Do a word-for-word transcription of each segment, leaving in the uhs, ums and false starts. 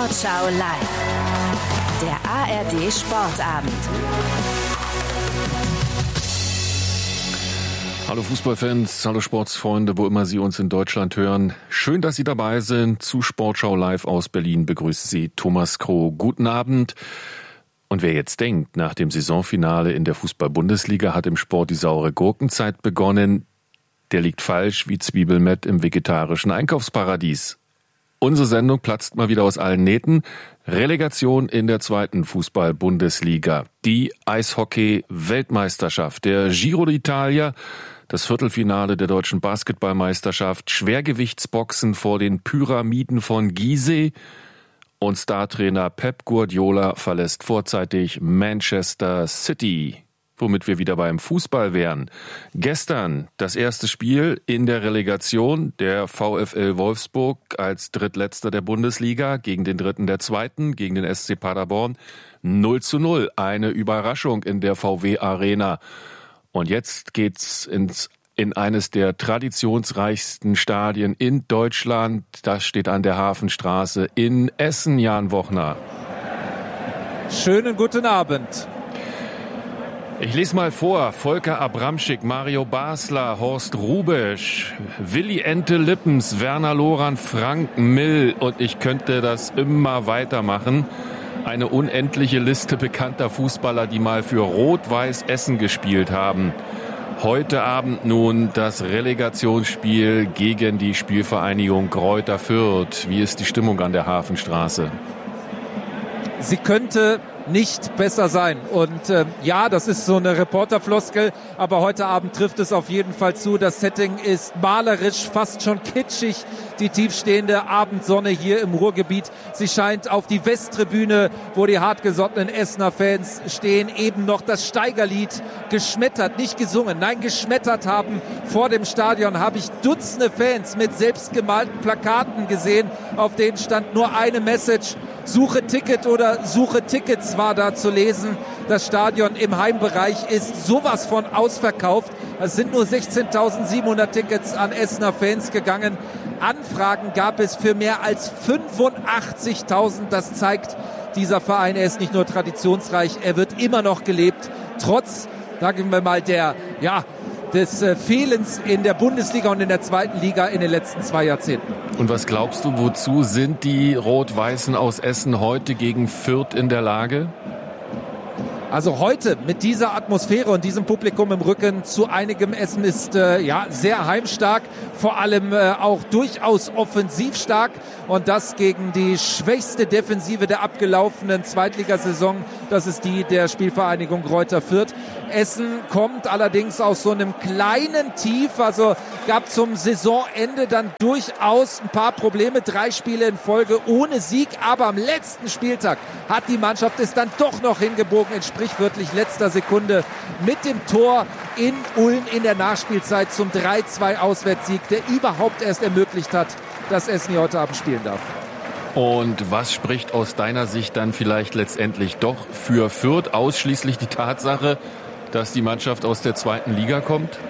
Sportschau live. Der A R D Sportabend. Hallo Fußballfans, hallo Sportsfreunde, wo immer Sie uns in Deutschland hören. Schön, dass Sie dabei sind. Zu Sportschau live aus Berlin begrüßt Sie Thomas Kroh. Guten Abend. Und wer jetzt denkt, nach dem Saisonfinale in der Fußball-Bundesliga hat im Sport die saure Gurkenzeit begonnen, der liegt falsch wie Zwiebelmett im vegetarischen Einkaufsparadies. Unsere Sendung platzt mal wieder aus allen Nähten. Relegation in der zweiten Fußball-Bundesliga. Die Eishockey-Weltmeisterschaft, der Giro d'Italia, das Viertelfinale der deutschen Basketballmeisterschaft, Schwergewichtsboxen vor den Pyramiden von Gizeh und Startrainer Pep Guardiola verlässt vorzeitig Manchester City. Womit wir wieder beim Fußball wären. Gestern das erste Spiel in der Relegation, der VfL Wolfsburg als Drittletzter der Bundesliga gegen den Dritten der Zweiten, gegen den S C Paderborn. null zu null, eine Überraschung in der V W Arena. Und jetzt geht's ins, in eines der traditionsreichsten Stadien in Deutschland. Das steht an der Hafenstraße in Essen, Jan Wochner. Schönen guten Abend. Ich lese mal vor. Volker Abramschick, Mario Basler, Horst Rubesch, Willi Ente Lippens, Werner Loran, Frank Mill und ich könnte das immer weitermachen. Eine unendliche Liste bekannter Fußballer, die mal für Rot-Weiß Essen gespielt haben. Heute Abend nun das Relegationsspiel gegen die Spielvereinigung Greuther Fürth. Wie ist die Stimmung an der Hafenstraße? Sie könnte nicht besser sein. Und äh, ja, das ist so eine Reporterfloskel, aber heute Abend trifft es auf jeden Fall zu. Das Setting ist malerisch, fast schon kitschig. Die tiefstehende Abendsonne hier im Ruhrgebiet. Sie scheint auf die Westtribüne, wo die hartgesottenen Essener Fans stehen, eben noch das Steigerlied geschmettert, nicht gesungen, nein, geschmettert haben. Vor dem Stadion habe ich Dutzende Fans mit selbstgemalten Plakaten gesehen, auf denen stand nur eine Message: Suche Ticket oder Suche Tickets war da zu lesen. Das Stadion im Heimbereich ist sowas von ausverkauft. Es sind nur sechzehntausendsiebenhundert Tickets an Essener Fans gegangen. Anfragen gab es für mehr als fünfundachtzigtausend. Das zeigt, dieser Verein, er ist nicht nur traditionsreich, er wird immer noch gelebt. Trotz, sagen wir mal, der, ja, des äh, Fehlens in der Bundesliga und in der zweiten Liga in den letzten zwei Jahrzehnten. Und was glaubst du, wozu sind die Rot-Weißen aus Essen heute gegen Fürth in der Lage? Also heute mit dieser Atmosphäre und diesem Publikum im Rücken zu einigem Essen ist äh, ja sehr heimstark, vor allem äh, auch durchaus offensiv stark und das gegen die schwächste Defensive der abgelaufenen Zweitligasaison. Das ist die der Spielvereinigung Greuther Fürth. Essen kommt allerdings aus so einem kleinen Tief, also gab zum Saisonende dann durchaus ein paar Probleme, drei Spiele in Folge ohne Sieg, aber am letzten Spieltag hat die Mannschaft es dann doch noch hingebogen, in sprichwörtlich letzter Sekunde mit dem Tor in Ulm in der Nachspielzeit zum drei zwei Auswärtssieg, der überhaupt erst ermöglicht hat, dass Essen hier heute Abend spielen darf. Und was spricht aus deiner Sicht dann vielleicht letztendlich doch für Fürth? Ausschließlich die Tatsache, dass die Mannschaft aus der zweiten Liga kommt?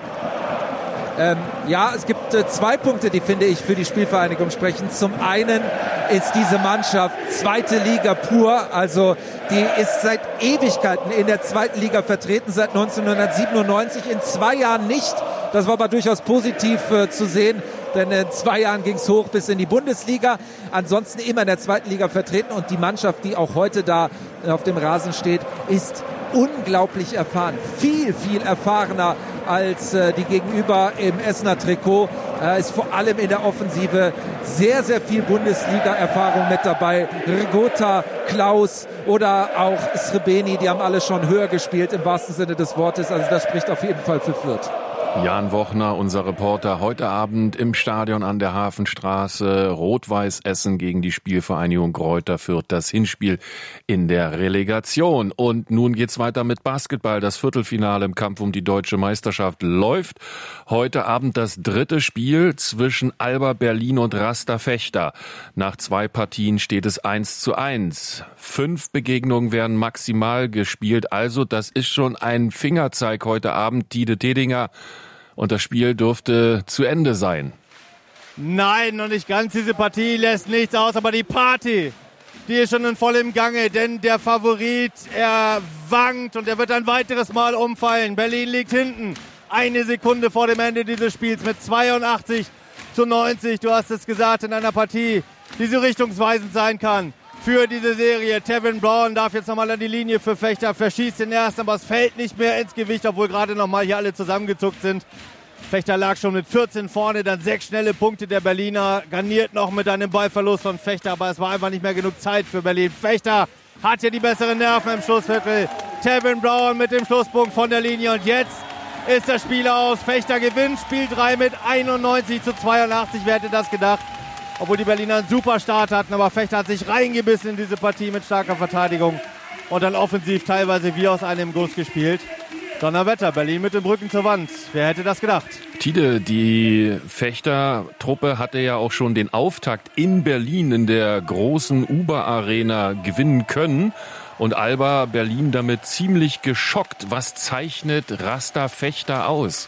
Ähm, ja, es gibt äh, zwei Punkte, die, finde ich, für die Spielvereinigung sprechen. Zum einen ist diese Mannschaft zweite Liga pur, also die ist seit Ewigkeiten in der zweiten Liga vertreten, seit neunzehnhundertsiebenundneunzig, in zwei Jahren nicht. Das war aber durchaus positiv äh, zu sehen, denn in zwei Jahren ging es hoch bis in die Bundesliga. Ansonsten immer in der zweiten Liga vertreten und die Mannschaft, die auch heute da auf dem Rasen steht, ist unglaublich erfahren, viel, viel erfahrener als äh, die Gegenüber im Essener Trikot. Äh, ist vor allem in der Offensive sehr, sehr viel Bundesliga-Erfahrung mit dabei. Rigota, Klaus oder auch Srebeni, die haben alle schon höher gespielt im wahrsten Sinne des Wortes. Also das spricht auf jeden Fall für Fürth. Jan Wochner, unser Reporter, heute Abend im Stadion an der Hafenstraße. Rot-Weiß Essen gegen die Spielvereinigung Greuther Fürth, das Hinspiel in der Relegation. Und nun geht's weiter mit Basketball. Das Viertelfinale im Kampf um die deutsche Meisterschaft läuft. Heute Abend das dritte Spiel zwischen Alba Berlin und Rasta Fechter. Nach zwei Partien steht es eins zu eins. Fünf Begegnungen werden maximal gespielt. Also das ist schon ein Fingerzeig heute Abend. Tide Tedinger. Und das Spiel dürfte zu Ende sein. Nein, noch nicht ganz. Diese Partie lässt nichts aus, aber die Party, die ist schon in vollem Gange, denn der Favorit, er wankt und er wird ein weiteres Mal umfallen. Berlin liegt hinten, eine Sekunde vor dem Ende dieses Spiels mit zweiundachtzig zu neunzig. Du hast es gesagt, in einer Partie, die so richtungsweisend sein kann für diese Serie. Tevin Brown darf jetzt nochmal an die Linie für Fechter, verschießt den ersten, aber es fällt nicht mehr ins Gewicht, obwohl gerade nochmal hier alle zusammengezuckt sind. Fechter lag schon mit vierzehn vorne, dann sechs schnelle Punkte der Berliner, garniert noch mit einem Ballverlust von Fechter, aber es war einfach nicht mehr genug Zeit für Berlin. Fechter hat ja die besseren Nerven im Schlussviertel. Tevin Brown mit dem Schlusspunkt von der Linie und jetzt ist das Spiel aus. Fechter gewinnt Spiel drei mit einundneunzig zu zweiundachtzig, wer hätte das gedacht? Obwohl die Berliner einen super Start hatten, aber Fechter hat sich reingebissen in diese Partie mit starker Verteidigung und dann offensiv teilweise wie aus einem Guss gespielt. Donnerwetter, Berlin mit dem Rücken zur Wand. Wer hätte das gedacht? Tide, die Fechter-Truppe hatte ja auch schon den Auftakt in Berlin in der großen Uber-Arena gewinnen können. Und Alba Berlin damit ziemlich geschockt. Was zeichnet Rasta Fechter aus?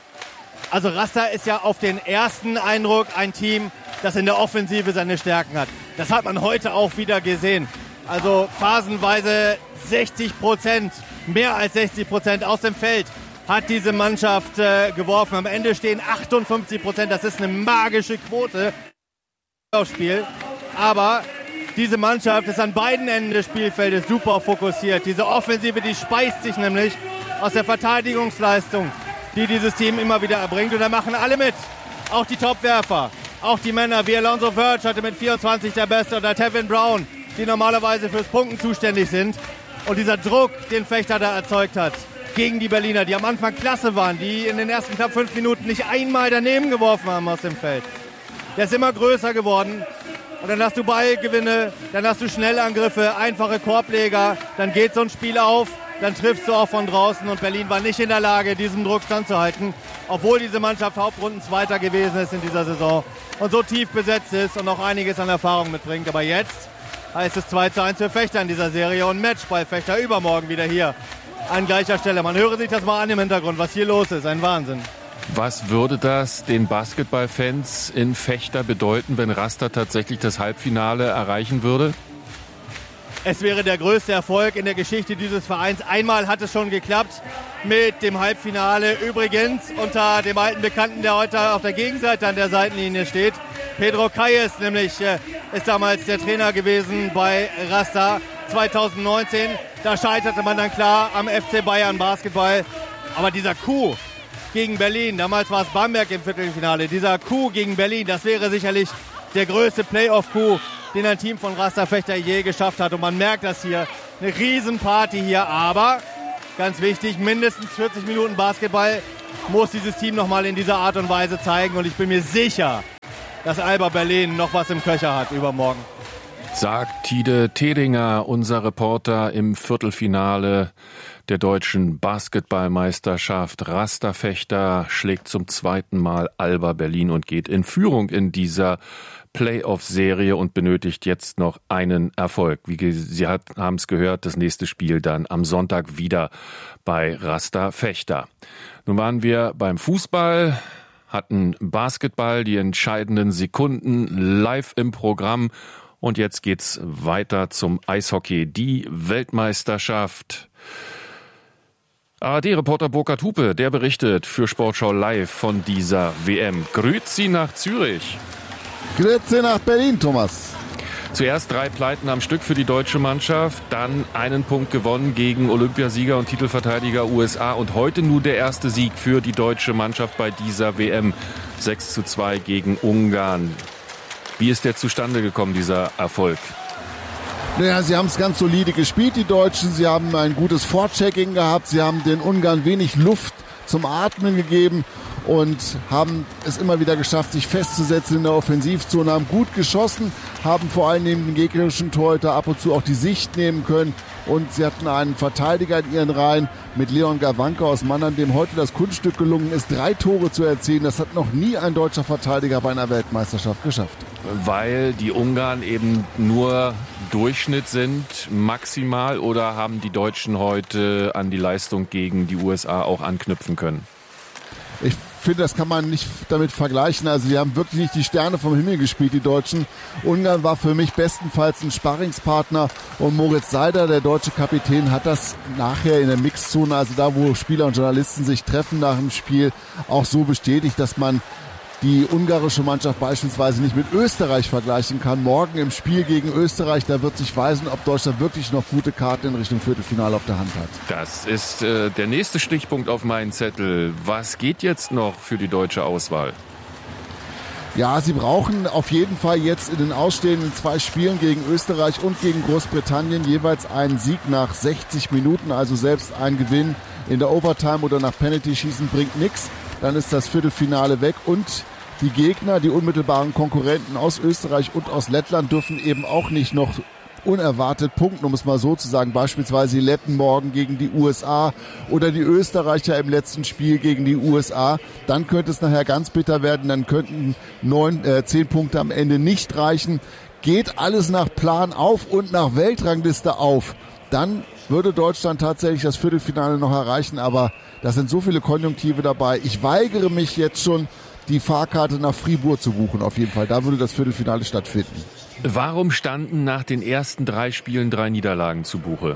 Also Rasta ist ja auf den ersten Eindruck ein Team, das in der Offensive seine Stärken hat. Das hat man heute auch wieder gesehen. Also phasenweise sechzig Prozent, mehr als sechzig Prozent aus dem Feld hat diese Mannschaft äh, geworfen. Am Ende stehen achtundfünfzig Prozent, das ist eine magische Quote aufs Spiel. Aber diese Mannschaft ist an beiden Enden des Spielfeldes super fokussiert. Diese Offensive, die speist sich nämlich aus der Verteidigungsleistung, die dieses Team immer wieder erbringt. Und da machen alle mit, auch die Topwerfer, auch die Männer wie Alonso Verge hatte mit vierundzwanzig der Beste oder Tevin Brown, die normalerweise fürs Punkten zuständig sind. Und dieser Druck, den Fechter da erzeugt hat, gegen die Berliner, die am Anfang klasse waren, die in den ersten knapp fünf Minuten nicht einmal daneben geworfen haben aus dem Feld, der ist immer größer geworden. Und dann hast du Ballgewinne, dann hast du Schnellangriffe, einfache Korbleger, dann geht so ein Spiel auf, dann triffst du auch von draußen. Und Berlin war nicht in der Lage, diesem Druck standzuhalten, obwohl diese Mannschaft Hauptrundenzweiter gewesen ist in dieser Saison und so tief besetzt ist und noch einiges an Erfahrung mitbringt. Aber jetzt heißt es zwei zu eins für Fechter in dieser Serie und Matchball Fechter übermorgen wieder hier an gleicher Stelle. Man höre sich das mal an im Hintergrund, was hier los ist. Ein Wahnsinn. Was würde das den Basketballfans in Fechter bedeuten, wenn Rasta tatsächlich das Halbfinale erreichen würde? Es wäre der größte Erfolg in der Geschichte dieses Vereins. Einmal hat es schon geklappt mit dem Halbfinale. Übrigens unter dem alten Bekannten, der heute auf der Gegenseite an der Seitenlinie steht. Pedro Calles nämlich äh, ist damals der Trainer gewesen bei Rasta zweitausendneunzehn. Da scheiterte man dann klar am F C Bayern Basketball. Aber dieser Coup gegen Berlin, damals war es Bamberg im Viertelfinale, dieser Coup gegen Berlin, das wäre sicherlich der größte Playoff-Coup, den ein Team von Rasta Fechter je geschafft hat. Und man merkt das hier, eine Riesenparty hier. Aber, ganz wichtig, mindestens vierzig Minuten Basketball muss dieses Team nochmal in dieser Art und Weise zeigen. Und ich bin mir sicher, dass Alba Berlin noch was im Köcher hat übermorgen. Sagt Tide Tedinger, unser Reporter im Viertelfinale der deutschen Basketballmeisterschaft. Rasta Fechter schlägt zum zweiten Mal Alba Berlin und geht in Führung in dieser Playoff-Serie und benötigt jetzt noch einen Erfolg. Wie Sie haben es gehört, das nächste Spiel dann am Sonntag wieder bei Rasta Fechter. Nun waren wir beim Fußball, hatten Basketball, die entscheidenden Sekunden live im Programm. Und jetzt geht's weiter zum Eishockey. Die Weltmeisterschaft. A R D-Reporter Burkhard Hupe, der berichtet für Sportschau Live von dieser W M. Grüezi nach Zürich. Grüezi nach Berlin, Thomas. Zuerst drei Pleiten am Stück für die deutsche Mannschaft, dann einen Punkt gewonnen gegen Olympiasieger und Titelverteidiger U S A und heute nur der erste Sieg für die deutsche Mannschaft bei dieser W M. sechs zu zwei gegen Ungarn. Wie ist der zustande gekommen, dieser Erfolg? Naja, sie haben es ganz solide gespielt, die Deutschen. Sie haben ein gutes Vorchecking gehabt. Sie haben den Ungarn wenig Luft zum Atmen gegeben und haben es immer wieder geschafft, sich festzusetzen in der Offensivzone, haben gut geschossen, haben vor allem neben den gegnerischen Torhüter ab und zu auch die Sicht nehmen können. Und sie hatten einen Verteidiger in ihren Reihen mit Leon Gawanka aus Mannheim, dem heute das Kunststück gelungen ist, drei Tore zu erzielen. Das hat noch nie ein deutscher Verteidiger bei einer Weltmeisterschaft geschafft. Weil die Ungarn eben nur Durchschnitt sind, maximal, oder haben die Deutschen heute an die Leistung gegen die U S A auch anknüpfen können? Ich finde, das kann man nicht damit vergleichen. Also die haben wirklich nicht die Sterne vom Himmel gespielt, die Deutschen. Ungarn war für mich bestenfalls ein Sparringspartner und Moritz Seider, der deutsche Kapitän, hat das nachher in der Mixzone, also da, wo Spieler und Journalisten sich treffen nach dem Spiel, auch so bestätigt, dass man die ungarische Mannschaft beispielsweise nicht mit Österreich vergleichen kann. Morgen im Spiel gegen Österreich, da wird sich weisen, ob Deutschland wirklich noch gute Karten in Richtung Viertelfinale auf der Hand hat. Das ist äh, der nächste Stichpunkt auf meinen Zettel. Was geht jetzt noch für die deutsche Auswahl? Ja, sie brauchen auf jeden Fall jetzt in den ausstehenden zwei Spielen gegen Österreich und gegen Großbritannien jeweils einen Sieg nach sechzig Minuten. Also selbst ein Gewinn in der Overtime oder nach Penalty-Schießen bringt nichts. Dann ist das Viertelfinale weg und die Gegner, die unmittelbaren Konkurrenten aus Österreich und aus Lettland dürfen eben auch nicht noch unerwartet punkten, um es mal so zu sagen. Beispielsweise die Letten morgen gegen die U S A oder die Österreicher im letzten Spiel gegen die U S A. Dann könnte es nachher ganz bitter werden. Dann könnten neun, äh, zehn Punkte am Ende nicht reichen. Geht alles nach Plan auf und nach Weltrangliste auf, dann würde Deutschland tatsächlich das Viertelfinale noch erreichen, aber da sind so viele Konjunktive dabei. Ich weigere mich jetzt schon, die Fahrkarte nach Fribourg zu buchen, auf jeden Fall. Da würde das Viertelfinale stattfinden. Warum standen nach den ersten drei Spielen drei Niederlagen zu Buche?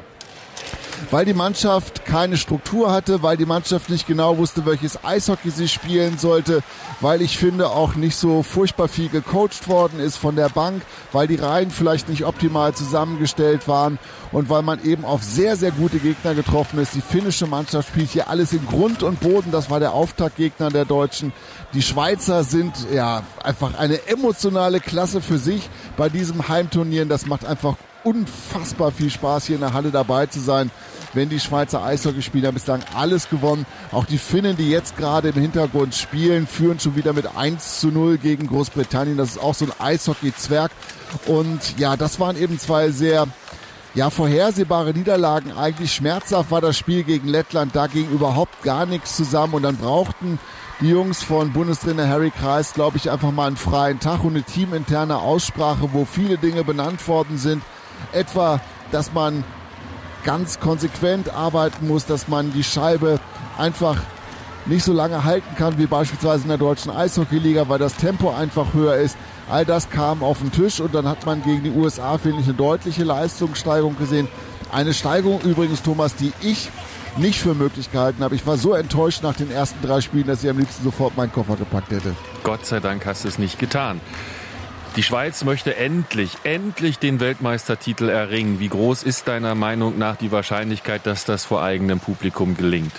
Weil die Mannschaft keine Struktur hatte, weil die Mannschaft nicht genau wusste, welches Eishockey sie spielen sollte, weil ich finde auch nicht so furchtbar viel gecoacht worden ist von der Bank, weil die Reihen vielleicht nicht optimal zusammengestellt waren und weil man eben auf sehr, sehr gute Gegner getroffen ist. Die finnische Mannschaft spielt hier alles in Grund und Boden, das war der Auftaktgegner der Deutschen. Die Schweizer sind ja einfach eine emotionale Klasse für sich bei diesem Heimturnier. Das macht einfach unfassbar viel Spaß, hier in der Halle dabei zu sein. Wenn die Schweizer Eishockeyspieler bislang alles gewonnen. Auch die Finnen, die jetzt gerade im Hintergrund spielen, führen schon wieder mit eins zu null gegen Großbritannien. Das ist auch so ein Eishockey-Zwerg. Und ja, das waren eben zwei sehr ja, vorhersehbare Niederlagen. Eigentlich schmerzhaft war das Spiel gegen Lettland. Da ging überhaupt gar nichts zusammen. Und dann brauchten die Jungs von Bundestrainer Harry Kreis, glaube ich, einfach mal einen freien Tag und eine teaminterne Aussprache, wo viele Dinge benannt worden sind. Etwa, dass man ganz konsequent arbeiten muss, dass man die Scheibe einfach nicht so lange halten kann wie beispielsweise in der deutschen Eishockeyliga, weil das Tempo einfach höher ist. All das kam auf den Tisch und dann hat man gegen die U S A, finde ich, eine deutliche Leistungssteigerung gesehen. Eine Steigerung übrigens, Thomas, die ich nicht für möglich gehalten habe. Ich war so enttäuscht nach den ersten drei Spielen, dass ich am liebsten sofort meinen Koffer gepackt hätte. Gott sei Dank hast du es nicht getan. Die Schweiz möchte endlich, endlich den Weltmeistertitel erringen. Wie groß ist deiner Meinung nach die Wahrscheinlichkeit, dass das vor eigenem Publikum gelingt?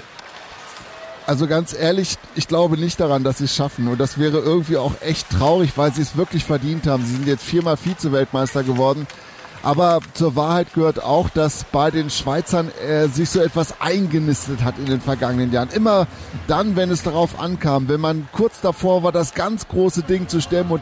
Also ganz ehrlich, ich glaube nicht daran, dass sie es schaffen. Und das wäre irgendwie auch echt traurig, weil sie es wirklich verdient haben. Sie sind jetzt viermal Vize-Weltmeister geworden. Aber zur Wahrheit gehört auch, dass bei den Schweizern äh, sich so etwas eingenistet hat in den vergangenen Jahren. Immer dann, wenn es darauf ankam, wenn man kurz davor war, das ganz große Ding zu stemmen und